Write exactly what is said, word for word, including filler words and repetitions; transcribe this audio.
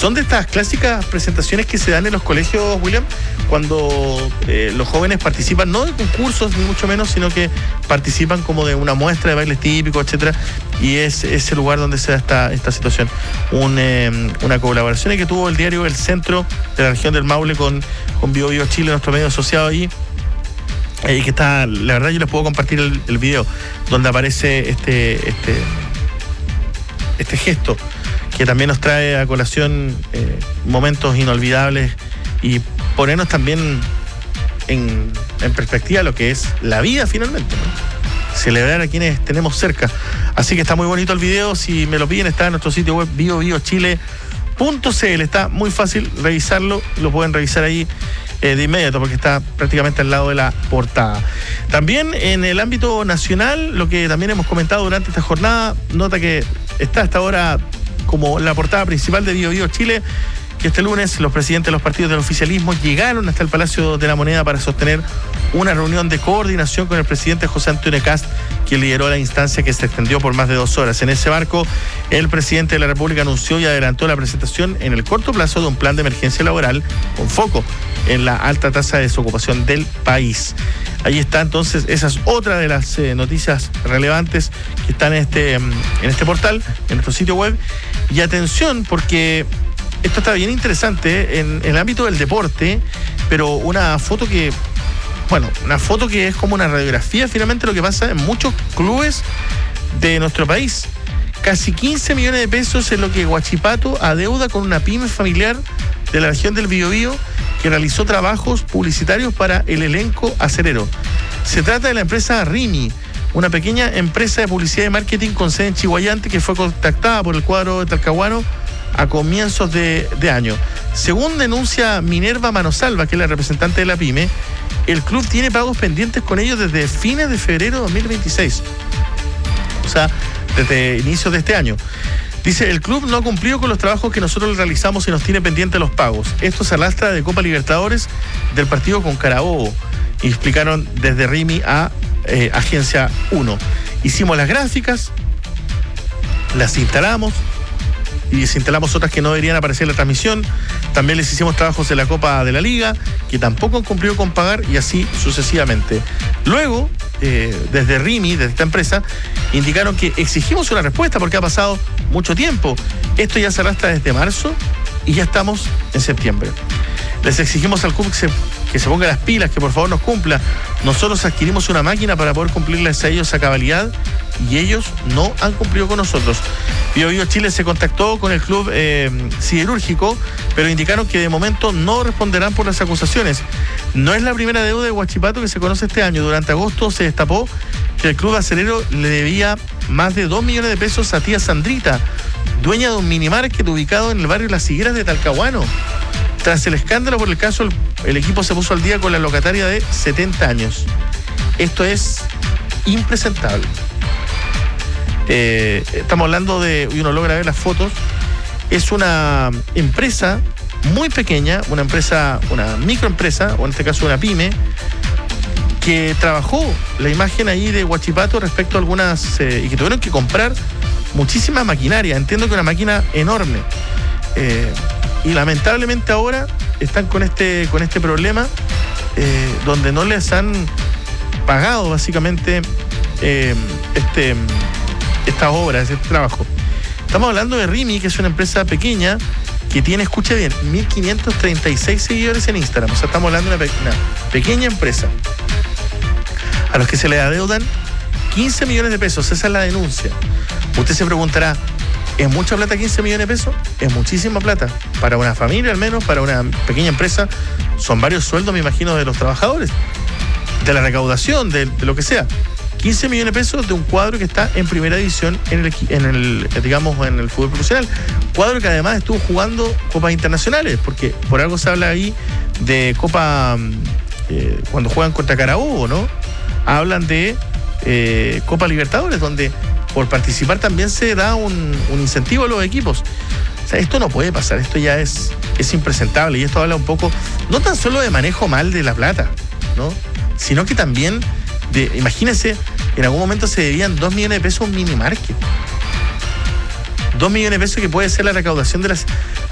son de estas clásicas presentaciones que se dan en los colegios, William, cuando eh, los jóvenes participan, no de concursos ni mucho menos, sino que participan como de una muestra de bailes típicos, etcétera, y es ese lugar donde se da esta, esta situación. Un, eh, una colaboración que tuvo el diario El Centro de la región del Maule con, con Bio Bio Chile, nuestro medio asociado ahí, y que está, la verdad yo les puedo compartir el, el video donde aparece este, este, este gesto que también nos trae a colación eh, momentos inolvidables y ponernos también en, en perspectiva lo que es la vida finalmente, ¿no? Celebrar a quienes tenemos cerca. Así que está muy bonito el video, si me lo piden está en nuestro sitio web bio bio chile punto c l, está muy fácil revisarlo, lo pueden revisar ahí eh, de inmediato porque está prácticamente al lado de la portada. También en el ámbito nacional, lo que también hemos comentado durante esta jornada, nota que está hasta ahora como la portada principal de Bio Bio Chile, que este lunes los presidentes de los partidos del oficialismo llegaron hasta el Palacio de la Moneda para sostener una reunión de coordinación con el presidente José Antonio Kast, quien lideró la instancia que se extendió por más de dos horas. En ese marco, el presidente de la República anunció y adelantó la presentación en el corto plazo de un plan de emergencia laboral con foco en la alta tasa de desocupación del país. Ahí está entonces, esa es otra de las eh, noticias relevantes que están en este, en este portal, en nuestro sitio web. Y atención, porque esto está bien interesante en, en el ámbito del deporte, pero una foto que, bueno, una foto que es como una radiografía finalmente lo que pasa en muchos clubes de nuestro país. Casi quince millones de pesos es lo que Huachipato adeuda con una pyme familiar de la región del Biobío que realizó trabajos publicitarios para el elenco acerero. Se trata de la empresa Rimi, una pequeña empresa de publicidad y marketing con sede en Chihuayante que fue contactada por el cuadro de Talcahuano a comienzos de, de año. Según denuncia Minerva Manosalva, que es la representante de la pyme, el club tiene pagos pendientes con ellos desde fines de febrero de dos mil veintiséis. O sea, desde inicios de este año. Dice, el club no ha cumplido con los trabajos que nosotros le realizamos y nos tiene pendientes los pagos. Esto se arrastra de Copa Libertadores del partido con Carabobo. Y explicaron desde Rimi a eh, Agencia uno. Hicimos las gráficas, las instalamos, y desinstalamos otras que no deberían aparecer en la transmisión. También les hicimos trabajos de la Copa de la Liga, que tampoco han cumplido con pagar, y así sucesivamente. Luego, eh, desde Rimi, desde esta empresa, indicaron que exigimos una respuesta porque ha pasado mucho tiempo. Esto ya se arrastra desde marzo y ya estamos en septiembre. Les exigimos al club que se, que se ponga las pilas, que por favor nos cumpla. Nosotros adquirimos una máquina para poder cumplirles a ellos a cabalidad y ellos no han cumplido con nosotros. Bio Bio Chile se contactó con el club eh, siderúrgico, pero indicaron que de momento no responderán por las acusaciones. No es la primera deuda de Huachipato que se conoce este año. Durante agosto se destapó que el club acerero le debía más de dos millones de pesos a tía Sandrita, dueña de un minimarket ubicado en el barrio Las Higueras de Talcahuano. Tras el escándalo por el caso, el, el equipo se puso al día con la locataria de setenta años. Esto es impresentable. Eh, estamos hablando de, y uno logra ver las fotos, es una empresa muy pequeña, una empresa, una microempresa, o en este caso una pyme, que trabajó la imagen ahí de Huachipato respecto a algunas, eh, y que tuvieron que comprar muchísima maquinaria. Entiendo que una máquina enorme. Eh, y lamentablemente ahora están con este, con este problema, eh, donde no les han pagado básicamente eh, este... estas obras, este trabajo. Estamos hablando de Rimi, que es una empresa pequeña que tiene, escucha bien, mil quinientos treinta y seis seguidores en Instagram. O sea, estamos hablando de una, pe- una pequeña empresa a los que se le adeudan quince millones de pesos. Esa es la denuncia. Usted se preguntará, ¿es mucha plata quince millones de pesos? Es muchísima plata. Para una familia, al menos, para una pequeña empresa, son varios sueldos, me imagino, de los trabajadores, de la recaudación, de, de lo que sea. quince millones de pesos de un cuadro que está en primera división en el, en el, digamos, en el fútbol profesional. Cuadro que además estuvo jugando copas internacionales, porque por algo se habla ahí de Copa, eh, cuando juegan contra Carabobo, ¿no? Hablan de eh, Copa Libertadores, donde por participar también se da un, un incentivo a los equipos. O sea, esto no puede pasar, esto ya es, es impresentable, y esto habla un poco, no tan solo de manejo mal de la plata, ¿no? Sino que también de, imagínense, en algún momento se debían dos millones de pesos a un mini market. Dos millones de pesos que puede ser la recaudación de las